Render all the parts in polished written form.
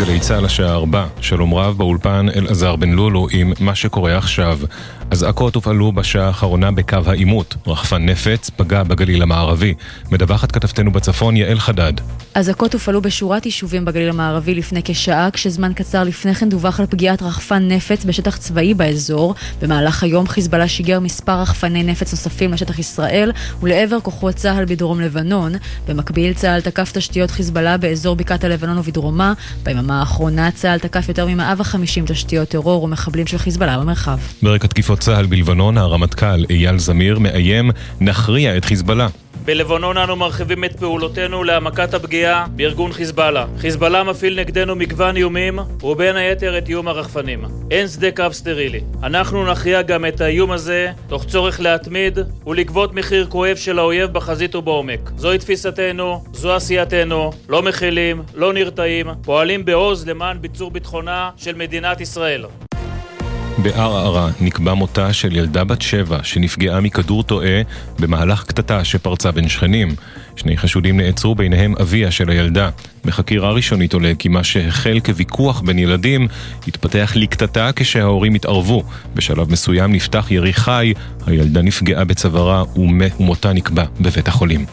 גלי צהל השעה 4, שלום רב באולפן אלעזר בן לולו עם מה שקורה עכשיו. אזעקות הופעלו בשעה האחרונה בקו העימות. רחפן נפץ פגע בגליל המערבי. מדווחת כתבתנו בצפון יעל חדד. אזעקות הופעלו בשורת יישובים בגליל המערבי לפני כשעה, כשזמן קצר לפני כן דווח על פגיעת רחפן נפץ בשטח צבאי באזור. במהלך היום חיזבאללה שיגר מספר רחפני נפץ נוספים לשטח ישראל ולעבר כוחות צה"ל בדרום לבנון. במקביל צה"ל תקף תשתיות חיזבאללה באזור בקעת הלבנון ובדרומה. ביממה האחרונה צה"ל תקף יותר מ-150 תשתיות טרור ומחבלים של חיזבאללה במרחב. ברקע תקיפות צה"ל בלבנון, הרמטכ"ל אייל זמיר מאיים נכריע את חיזבאללה. בלבנון אנו מרחיבים את פעולותינו להעמקת הפגיעה בארגון חיזבאללה. חיזבאללה מפעיל נגדנו מגוון איומים, ובין היתר את איום הרחפנים. אין שדה קו סטרילי. אנחנו נכריע גם את האיום הזה, תוך צורך להתמיד ולגבות מחיר כואב של האויב בחזית ובעומק. זוהי תפיסתנו, זו עשייתנו, לא מכילים, לא נרתעים, פועלים בעוז למען ביצור ביטחונה של מדינת ישראל. בערערה נקבע מותה של ילדה בת 7 שנפגעה מכדור טועה במהלך קטטה שפרצה בין שכנים. שני חשודים נעצרו, ביניהם אביה של הילדה. בחקירה ראשונית עולה כי מה שהחל כוויכוח בין ילדים התפתח לקטטה כשההורים התערבו. בשלב מסוים נפתח ירי חי, הילדה נפגעה בצווארה ומותה נקבע בבית החולים.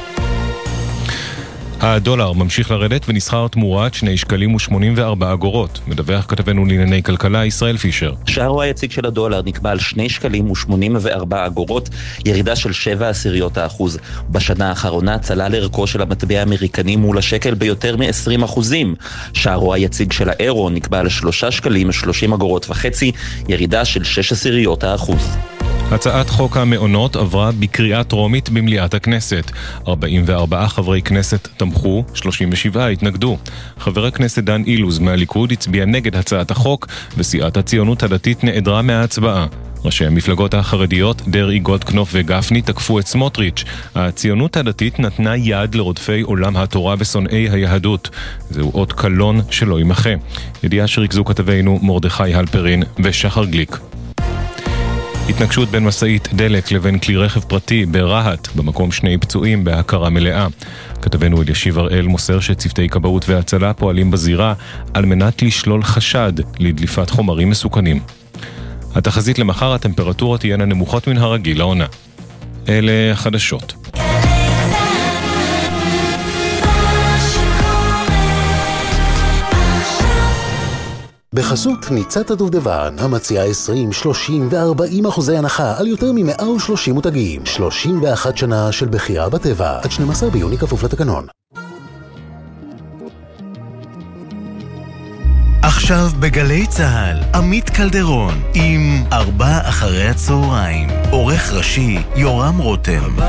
הדולר ממשיך לרדת ונסחר תמורת 2 שקלים ו84 אגורות. מדווח כתבנו לענייני כלכלה ישראל פישר. שערו היציג של הדולר נקבע על 2 שקלים ו84 אגורות, ירידה של 0.7%. בשנה האחרונה צלל ערכו של המטבע האמריקני מול השקל ביותר מ-20%. שערו היציג של האירו נקבע על 3 שקלים ו30 אגורות וחצי, ירידה של 0.6%. הצעת חוק המעונות עברה בקריאה טרומית במליאת הכנסת. 44 חברי כנסת תמכו, 37 התנגדו. חבר הכנסת דן אילוז מהליכוד הצביע נגד הצעת החוק, וסיעת הציונות הדתית נעדרה מההצבעה. ראשי המפלגות החרדיות, דרעי, גולדקנופ וגפני, תקפו את סמוטריץ'. הציונות הדתית נתנה יד לרודפי עולם התורה ושונאי היהדות. זהו אות קלון שלא יימחה. ידיעה שריכזו כתבינו מרדכי הלפרין ושחר גליק. התנגשות בין מסעית דלק לבין כלי רכב פרטי ברהט, במקום 2 פצועים בהכרה מלאה. כתבנו אלישיב הראל מוסר שצוותי כבאות והצלה פועלים בזירה על מנת לשלול חשד לדליפת חומרים מסוכנים. התחזית למחר, הטמפרטורות תהיינה נמוכות מן הרגיל לעונה. אלה חדשות. בחסות ניצת הדובדבן, המציעה 20, 30 ו-40% הנחה על יותר מ-130 מותגים. 31 שנה של בחירה בטבע, עד 12 ביוני כפוף לתקנון. עכשיו בגלי צהל, עמית קלדרון עם 4 אחרי הצהריים. עורך ראשי יורם רותם.